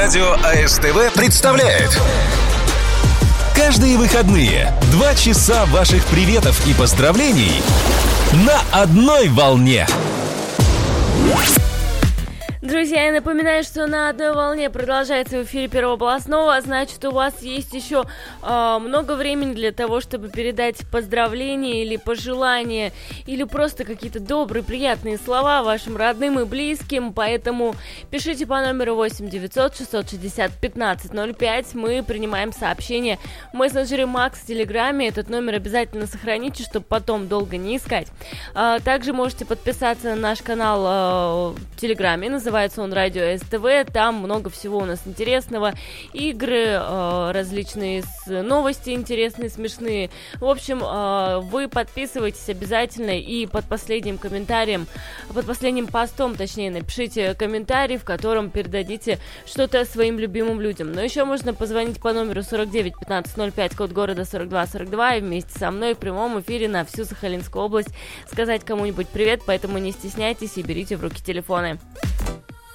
Радио АСТВ представляет каждые выходные 2 часа ваших приветов и поздравлений на одной волне. Друзья, я напоминаю, что на одной волне продолжается в эфире Первого областного, значит, у вас есть еще много времени для того, чтобы передать поздравления или пожелания, или просто какие-то добрые, приятные слова вашим родным и близким, поэтому пишите по номеру 8 900 660 1505, мы принимаем сообщения в мессенджере Макс в Телеграме, этот номер обязательно сохраните, чтобы потом долго не искать. Также можете подписаться на наш канал в Телеграме, называется он Радио СТВ, там много всего у нас интересного, игры, различные новости интересные, смешные. В общем, вы подписывайтесь обязательно и под последним комментарием, под последним постом, точнее, напишите комментарий, в котором передадите что-то своим любимым людям. Но еще можно позвонить по номеру 49 15 05, код города 42 42, и вместе со мной в прямом эфире на всю Сахалинскую область сказать кому-нибудь привет, поэтому не стесняйтесь и берите в руки телефоны.